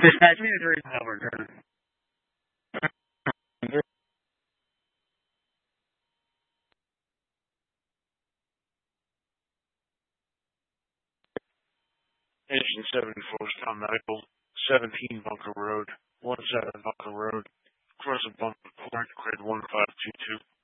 Dispatch me to 3 over, turn. Engine 74 Town Medical, 17 Bunker Road, 17 Bunker Road, Crescent Bunker Court, grade 1522.